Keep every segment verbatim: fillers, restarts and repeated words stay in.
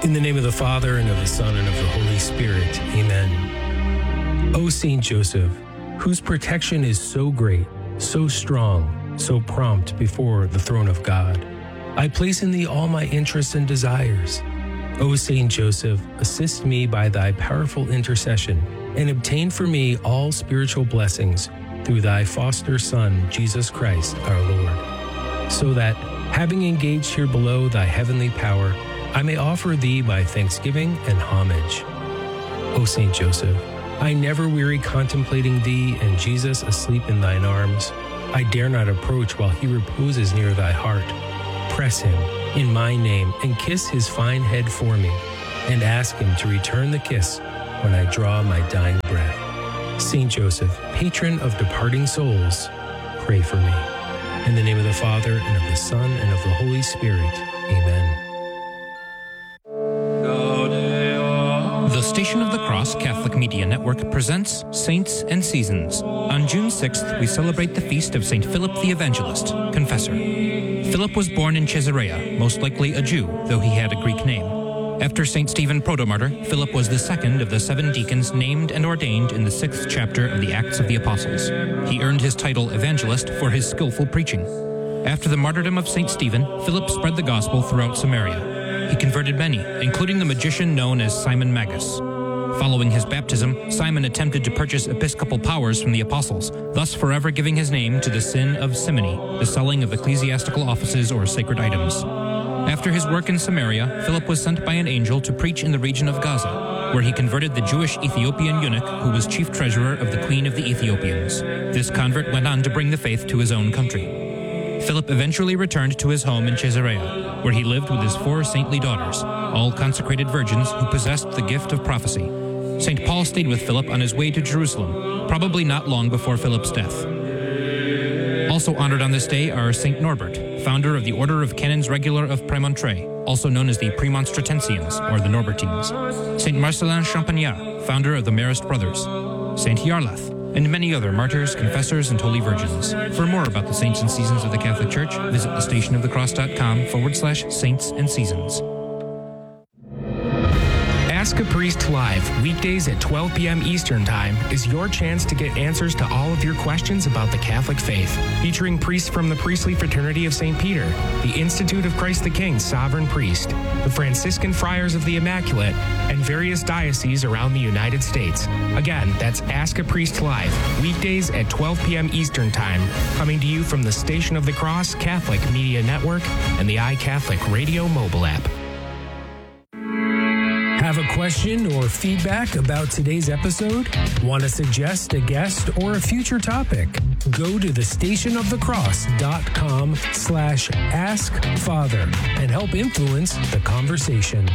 In the name of the Father, and of the Son, and of the Holy Spirit. Amen. O Saint Joseph, whose protection is so great, so strong, so prompt before the throne of God, I place in thee all my interests and desires. O Saint Joseph, assist me by thy powerful intercession, and obtain for me all spiritual blessings through thy foster Son, Jesus Christ, our Lord, so that, having engaged here below thy heavenly power, I may offer thee my thanksgiving and homage. O Saint Joseph, I never weary contemplating thee and Jesus asleep in thine arms. I dare not approach while he reposes near thy heart. Press him in my name and kiss his fine head for me, and ask him to return the kiss when I draw my dying breath. Saint Joseph, patron of departing souls, pray for me. In the name of the Father, and of the Son, and of the Holy Spirit. Amen. The Station of the Cross Catholic Media Network presents Saints and Seasons. On June sixth, we celebrate the feast of Saint Philip the Evangelist, Confessor. Philip was born in Caesarea, most likely a Jew, though he had a Greek name. After Saint Stephen Protomartyr, Philip was the second of the seven deacons named and ordained in the sixth chapter of the Acts of the Apostles. He earned his title Evangelist for his skillful preaching. After the martyrdom of Saint Stephen, Philip spread the gospel throughout Samaria. He converted many, including the magician known as Simon Magus. Following his baptism, Simon attempted to purchase episcopal powers from the apostles, thus forever giving his name to the sin of simony, the selling of ecclesiastical offices or sacred items. After his work in Samaria, Philip was sent by an angel to preach in the region of Gaza, where he converted the Jewish Ethiopian eunuch who was chief treasurer of the Queen of the Ethiopians. This convert went on to bring the faith to his own country. Philip eventually returned to his home in Caesarea, where he lived with his four saintly daughters, all consecrated virgins who possessed the gift of prophecy. Saint Paul stayed with Philip on his way to Jerusalem, probably not long before Philip's death. Also honored on this day are Saint Norbert, founder of the Order of Canons Regular of Premontre, also known as the Premonstratensians or the Norbertines, Saint Marcellin Champagnat, founder of the Marist Brothers, Saint Jarlath, and many other martyrs, confessors, and holy virgins. For more about the saints and seasons of the Catholic Church, visit thestationofthecross.com forward slash saints and seasons. Ask a Priest Live, weekdays at twelve p.m. Eastern Time, is your chance to get answers to all of your questions about the Catholic faith. Featuring priests from the Priestly Fraternity of Saint Peter, the Institute of Christ the King Sovereign Priest, the Franciscan Friars of the Immaculate, and various dioceses around the United States. Again, that's Ask a Priest Live, weekdays at twelve p.m. Eastern Time, coming to you from the Station of the Cross Catholic Media Network and the iCatholic Radio mobile app. Have a question or feedback about today's episode? Want to suggest a guest or a future topic? Go to thestationofthecross.com slash ask father and help influence the conversation.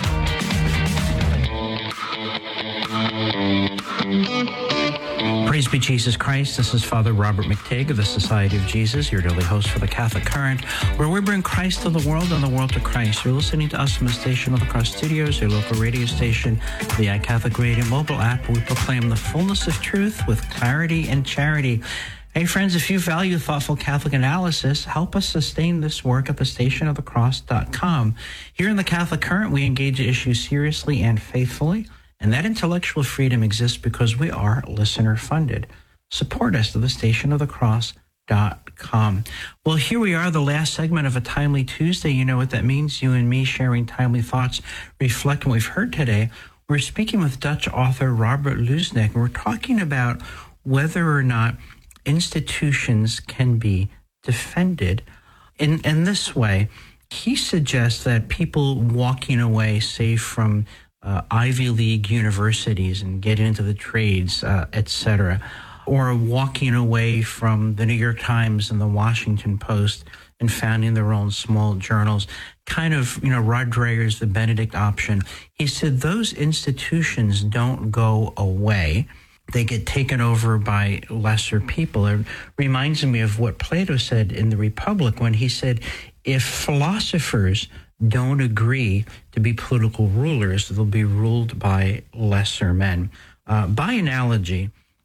Praise be Jesus Christ. This is Father Robert McTigg of the Society of Jesus, your daily host for the Catholic Current, where we bring Christ to the world and the world to Christ. You're listening to us from the Station of the Cross Studios, your local radio station, the iCatholic Radio mobile app, where we proclaim the fullness of truth with clarity and charity. Hey, friends, if you value thoughtful Catholic analysis, help us sustain this work at the station of the cross dot com. Here in the Catholic Current, we engage issues seriously and faithfully. And that intellectual freedom exists because we are listener-funded. Support us at the station of the cross dot com. Well, here we are, the last segment of a Timely Tuesday. You know what that means, you and me sharing timely thoughts, reflecting what we've heard today. We're speaking with Dutch author Robert Lusnik, and we're talking about whether or not institutions can be defended. In, in this way, he suggests that people walking away, say, from Uh, Ivy League universities and getting into the trades, uh, et cetera, or walking away from the New York Times and the Washington Post and founding their own small journals, kind of, you know, Rod Dreher's The Benedict Option. He said those institutions don't go away. They get taken over by lesser people. It reminds me of what Plato said in The Republic when he said, if philosophers don't agree to be political rulers, they'll be ruled by lesser men. Uh, by analogy,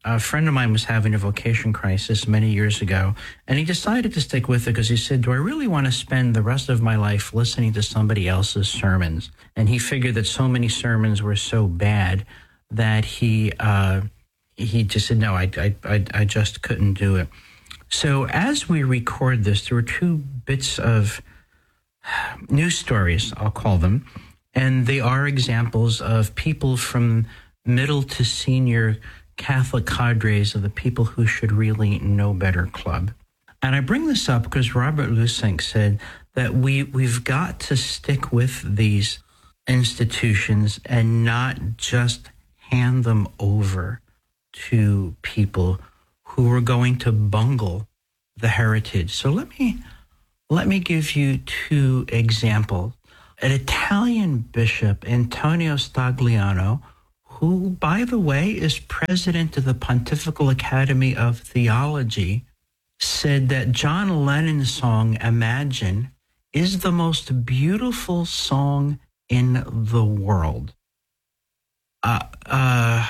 a friend of mine was having a vocation crisis many years ago, and he decided to stick with it because he said, do I really want to spend the rest of my life listening to somebody else's sermons? And he figured that so many sermons were so bad that he uh, he just said, no, I, I, I, I just couldn't do it. So as we record this, there were two bits of news stories, I'll call them, and they are examples of people from middle to senior Catholic cadres of the People Who Should Really Know Better Club. And I bring this up because Robert Lusink said that we, we've got to stick with these institutions and not just hand them over to people who are going to bungle the heritage. So let me let me give you two examples. An Italian bishop, Antonio Stagliano, who, by the way, is president of the Pontifical Academy of Theology, said that John Lennon's song, Imagine, is the most beautiful song in the world. Uh, uh,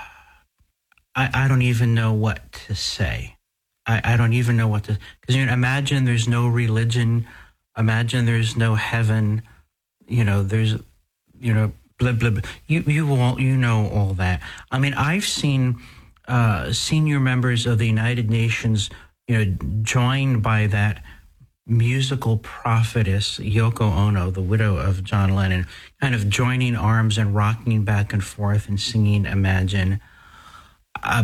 I, I don't even know what to say. I, I don't even know what to... Because you know, imagine there's no religion. Imagine there's no heaven. You know, there's, you know... Blah, blah, blah. You you all you know all that. I mean, I've seen uh, senior members of the United Nations, you know, joined by that musical prophetess Yoko Ono, the widow of John Lennon, kind of joining arms and rocking back and forth and singing "Imagine." Uh,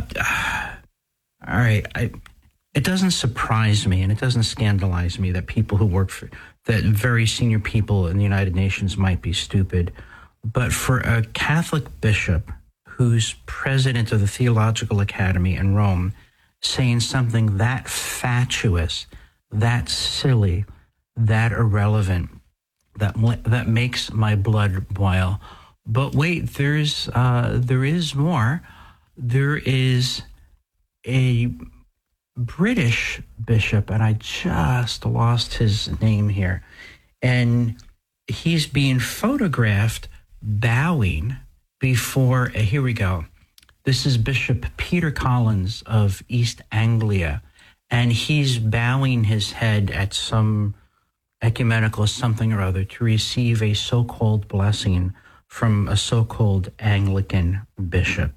all right, I, it doesn't surprise me and it doesn't scandalize me that people who work for that very senior people in the United Nations might be stupid. But for a Catholic bishop who's president of the Theological Academy in Rome saying something that fatuous, that silly, that irrelevant, that that makes my blood boil. But wait, there's uh, there is more. There is a British bishop, and I just lost his name here, and he's being photographed bowing before, uh, here we go. This is Bishop Peter Collins of East Anglia, and he's bowing his head at some ecumenical something or other to receive a so-called blessing from a so-called Anglican bishop.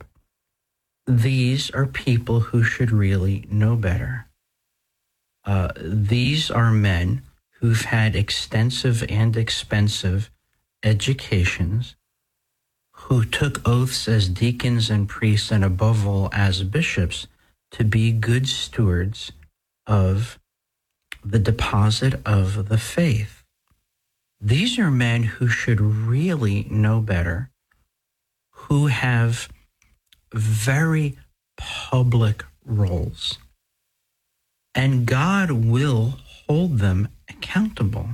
These are people who should really know better. Uh, these are men who've had extensive and expensive educations, who took oaths as deacons and priests, and above all as bishops, to be good stewards of the deposit of the faith. These are men who should really know better, who have very public roles, and God will hold them accountable.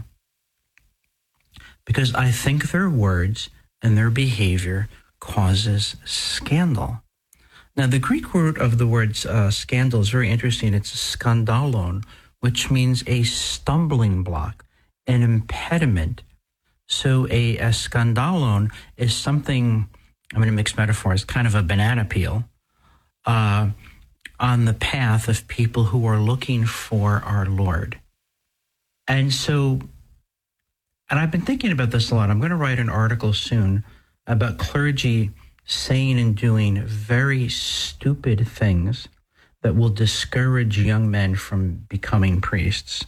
Because I think their words and their behavior causes scandal. Now, the Greek root of the word uh, scandal is very interesting. It's skandalon, which means a stumbling block, an impediment. So a, a skandalon is something, I'm going to mix metaphors, kind of a banana peel uh, on the path of people who are looking for our Lord. And so... And I've been thinking about this a lot. I'm going to write an article soon about clergy saying and doing very stupid things that will discourage young men from becoming priests.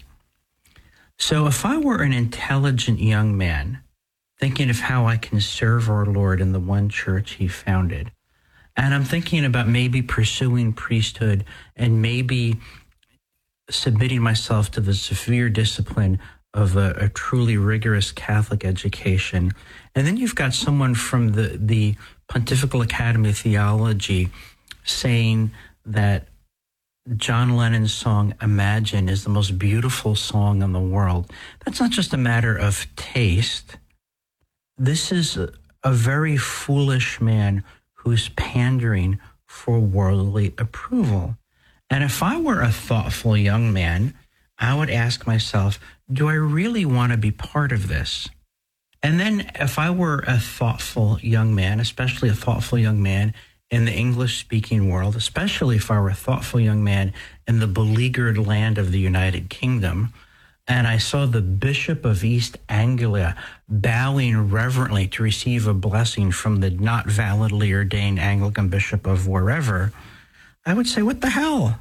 So if I were an intelligent young man thinking of how I can serve our Lord in the one church he founded, and I'm thinking about maybe pursuing priesthood and maybe submitting myself to the severe discipline of a, a truly rigorous Catholic education. And then you've got someone from the, the Pontifical Academy of Theology saying that John Lennon's song, Imagine, is the most beautiful song in the world. That's not just a matter of taste. This is a, a very foolish man who's pandering for worldly approval. And if I were a thoughtful young man, I would ask myself, do I really want to be part of this? And then if I were a thoughtful young man, especially a thoughtful young man in the English-speaking world, especially if I were a thoughtful young man in the beleaguered land of the United Kingdom, and I saw the Bishop of East Anglia bowing reverently to receive a blessing from the not validly ordained Anglican bishop of wherever, I would say, what the hell?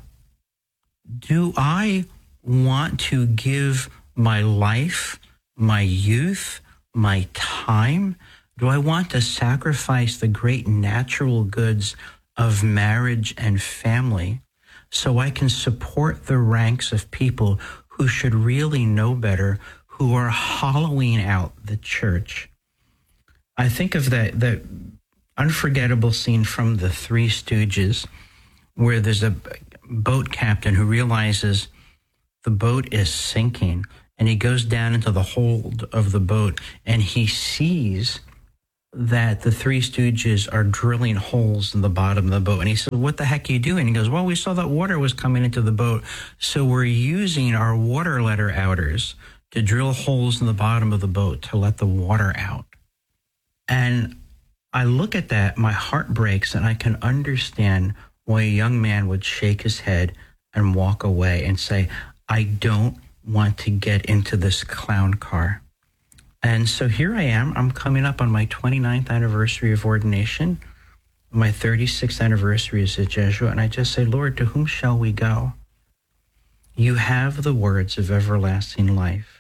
Do I want to give my life, my youth, my time? Do I want to sacrifice the great natural goods of marriage and family so I can support the ranks of people who should really know better, who are hollowing out the church? I think of that, that unforgettable scene from The Three Stooges where there's a boat captain who realizes the boat is sinking, and he goes down into the hold of the boat, and he sees that the Three Stooges are drilling holes in the bottom of the boat. And he says, what the heck are you doing? He goes, well, we saw that water was coming into the boat, so we're using our water letter outers to drill holes in the bottom of the boat to let the water out. And I look at that, my heart breaks, and I can understand why a young man would shake his head and walk away and say, I don't want to get into this clown car. And so here I am. I'm coming up on my twenty-ninth anniversary of ordination, my thirty-sixth anniversary as a Jesuit, and I just say, Lord, to whom shall we go? You have the words of everlasting life.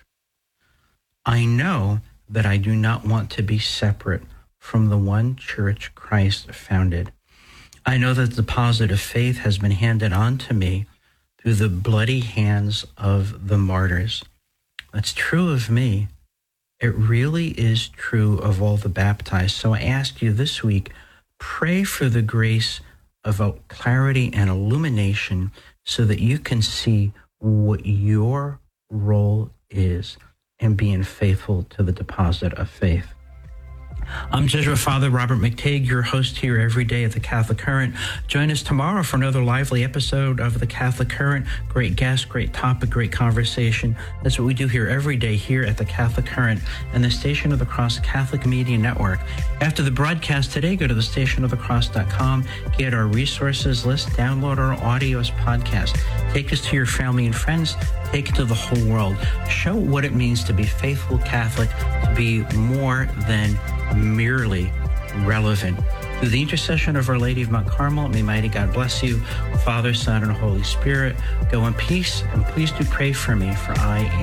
I know that I do not want to be separate from the one church Christ founded. I know that the deposit of faith has been handed on to me through the bloody hands of the martyrs. That's true of me. It really is true of all the baptized. So I ask you this week, pray for the grace of clarity and illumination so that you can see what your role is in being faithful to the deposit of faith. I'm Jesuit Father Robert McTeigue, your host here every day at the Catholic Current. Join us tomorrow for another lively episode of the Catholic Current. Great guest, great topic, great conversation. That's what we do here every day here at the Catholic Current and the Station of the Cross Catholic Media Network. After the broadcast today, go to the station of the cross dot com, get our resources list, download our audio as podcast. Take us to your family and friends. Take it to the whole world. Show what it means to be faithful Catholic, to be more than merely relevant. Through the intercession of Our Lady of Mount Carmel, may mighty God bless you, Father, Son, and Holy Spirit. Go in peace, and please do pray for me, for I am